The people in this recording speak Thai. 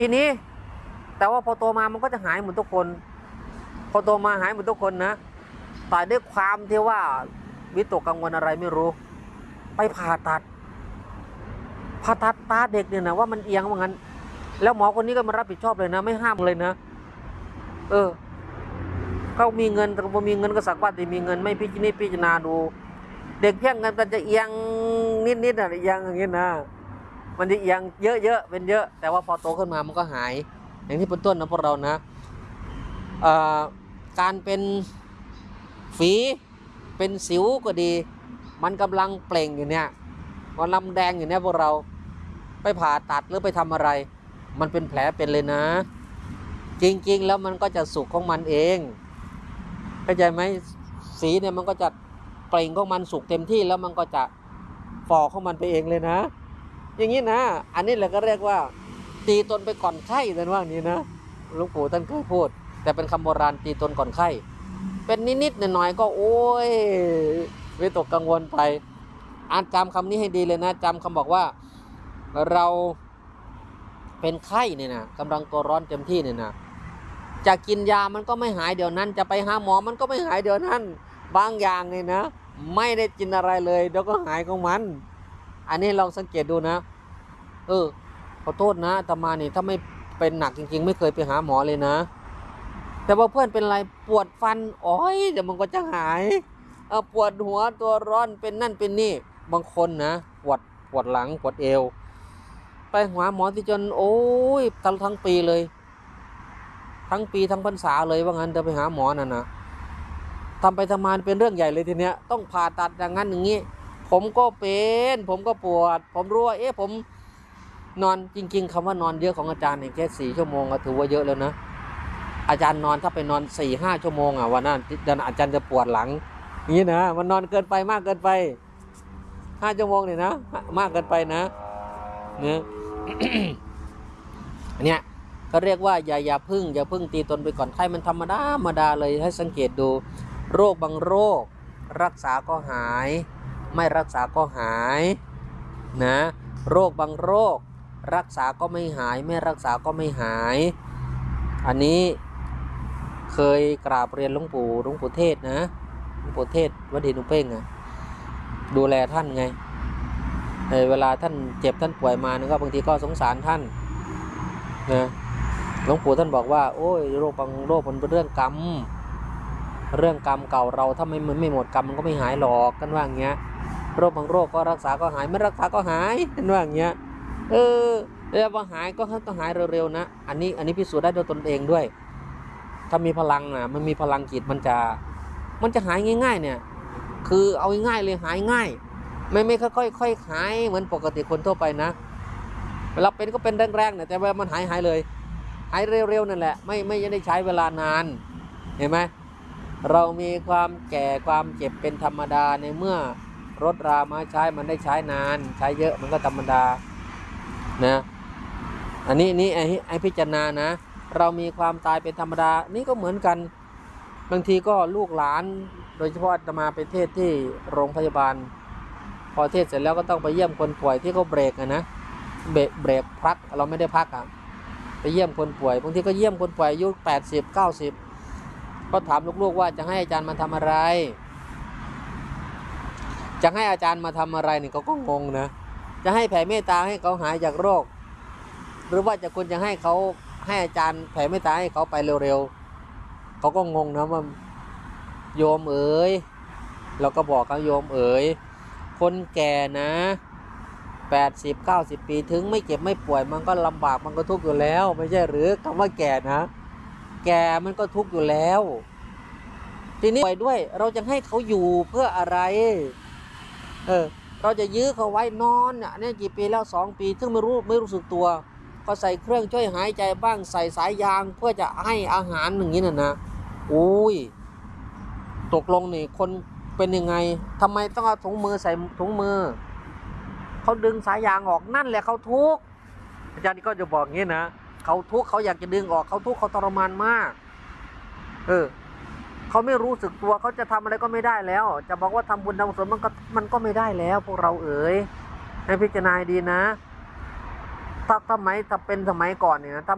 ทีนี้แต่ว่าพอโตมามันก็จะหายหมดทุกคนพอโตมาหายหมดทุกคนนะแต่ด้วยความที่ว่าวิตกกังวลอะไรไม่รู้ไปผ่าตัดตาเด็กเนี่ยนะว่ามันเอียงว่างั้นแล้วหมอคนนี้ก็มารับผิดชอบเลยนะไม่ห้ามเลยนะเออเขามีเงินแต่พอมีเงินก็สักว่าแต่มีเงินไม่พิจารณาดูเด็กเพี้ยงกันจะเอียงนิดๆนะเอียงอย่างนี้นะมันจะเอียงเยอะเป็นเยอะแต่ว่าพอโตขึ้นมามันก็หายอย่างที่เป็นต้นนะพวกเรานะการเป็นฝีเป็นสิวก็ดีมันกำลังเปล่งอยู่เนี่ยมันลำแดงอยู่เนี่ยพวกเราไปผ่าตัดหรือไปทำอะไรมันเป็นแผลเป็นเลยนะจริงๆแล้วมันก็จะสุกของมันเองเข้าใจไหมสีเนี่ยมันก็จะเปล่งของมันสุกเต็มที่แล้วมันก็จะฝ่อของมันไปเองเลยนะอย่างนี้นะอันนี้แหละก็เรียกว่าตีตนไปก่อนไข้แต่ว่านี้นะหลวงปู่ท่านเคยพูดแต่เป็นคำโบราณตีตนก่อนไข้เป็นนิดๆหน่อยๆก็โอ้ยวิตกกังวลไปอ่านจำคำนี้ให้ดีเลยนะจำคำบอกว่าเราเป็นไข้เนี่ยนะกำลังตัวร้อนเต็มที่เนี่ยนะจะกินยามันก็ไม่หายเดี๋ยวนั้นจะไปหาหมอมันก็ไม่หายเดี๋ยวนั้นบางอย่างเนี่ยนะไม่ได้กินอะไรเลยเดี๋ยวก็หายของมันอันนี้ลองสังเกตดูนะขอโทษนะอาตมานี่ถ้าไม่เป็นหนักจริงๆไม่เคยไปหาหมอเลยนะแต่ว่าเพื่อนเป็นอะไรปวดฟันอ๋อยเดี๋ยวมันก็จะหายปวดหัวตัวร้อนเป็นนั่นเป็นนี่บางคนนะปวดหลังปวดเอวไปหาหมอที่จนโอ้ยทั้งปีเลยทั้งปีทั้งพรรษาเลยว่างั้นเดินไปหาหมอน่ะนะทำไปทำมาเป็นเรื่องใหญ่เลยทีเนี้ยต้องผ่าตัดอย่างนั้นอย่างนี้ผมก็ปวดผมรู้ว่าผมนอนจริงๆคำว่านอนเยอะของอาจารย์เนี่ยแค่4 ชั่วโมงก็ถือว่าเยอะแล้วนะอาจารย์นอนถ้าไปนอน4-5 ชั่วโมงวันนั้นอาจารย์จะปวดหลังนี่นะมันนอนเกินไปมากเกินไป5 ชั่วโมงเนี่ยนะมากเกินไปนะเนี่ย อันเนี้ยเขาเรียกว่าอย่าพึ่งตีตนไปก่อนไข้มันธรรมดาเลยให้สังเกตดูโรคบางโรครักษาก็หายไม่รักษาก็หายนะโรคบางโรครักษาก็ไม่หายไม่รักษาก็ไม่หายอันนี้เคยกราบเรียนหลวงปู่เทศนะหลวงปู่เทศวัดดินอุเป้งดูแลท่านไงเวลาท่านเจ็บท่านป่วยมาก็บางทีก็สงสารท่านนะหลวงปู่ท่านบอกว่าโอ้ยโรคบางโรคมันเป็นเรื่องกรรมเก่าเราถ้าไม่หมดกรรมมันก็ไม่หายหรอกกันว่าอย่างเงี้ยโรคบางโรคก็รักษาก็หายไม่รักษาก็หายกันว่าอย่างเงี้ยแล้วพอหายก็ต้องหายเร็วๆนะอันนี้พิสูจน์ได้ด้วยตนเองด้วยถ้ามีพลังนะมันมีพลังจิตมันจะหายง่ายๆเนี่ยคือเอาง่ายเลยหายง่ายไม่ค่อยหายเหมือนปกติคนทั่วไปนะเวลาเป็นก็เป็นแรงๆเนี่ยแต่เวลามันหายเลยหายเร็วๆนั่นแหละไม่ได้ใช้เวลานานเห็นไหมเรามีความแก่ความเจ็บเป็นธรรมดาในเมื่อรถรามาใช้มันได้ใช้นานใช้เยอะมันก็ธรรมดานะอันนี้ไอ้พิจารณานะเรามีความตายเป็นธรรมดานี่ก็เหมือนกันบางทีก็ลูกหลานโดยเฉพาะจะมาไปเทศที่โรงพยาบาลพอเทศเสร็จแล้วก็ต้องไปเยี่ยมคนป่วยที่เขาเบรกนะเบรกพักเราไม่ได้พักไปเยี่ยมคนป่วยบางทีก็เยี่ยมคนป่วยอายุ80-90ก็ถามลูกๆว่าจะให้อาจารย์มาทำอะไรจะให้อาจารย์มาทำอะไรนี่เขาก็งงนะจะให้แผ่เมตตาให้เขาหายจากโรคหรือว่าคุณจะให้เขาให้อาจารย์แผ่เมตตาให้เขาไปเร็วๆเขาก็งงนะว่าโยมเอ๋ยเราก็บอกเขาโยมเอ๋ยคนแก่นะ80-90 ปีถึงไม่เจ็บไม่ป่วยมันก็ลำบากมันก็ทุกข์อยู่แล้วไม่ใช่หรือคำว่าแก่นะแก่มันก็ทุกข์อยู่แล้วทีนี้ป่วยด้วยเราจะให้เขาอยู่เพื่ออะไรเราจะยื้อเขาไว้นอนเนี่ยกี่ปีแล้ว2 ปีถึงไม่รู้สึกตัวก็ใส่เครื่องช่วยหายใจบ้างใส่สายยางเพื่อจะให้อาหารอย่างนี้นะอุ้ยตกลงนี่คนเป็นยังไงทำไมต้องเอาถุงมือใส่ถุงมือเขาดึงสายยางออกนั่นแหละเขาทุกข์อาจารย์ก็จะบอกงี้นะเขาทุกข์เขาอยากจะดึงออกเขาทุกข์เขาทรมานมากเขาไม่รู้สึกตัวเขาจะทำอะไรก็ไม่ได้แล้วจะบอกว่าทำบุญทำกุศลมันก็ไม่ได้แล้วพวกเราให้พิจารณาดีนะถ้าเป็นสมัยก่อนเนี่ยนะถ้า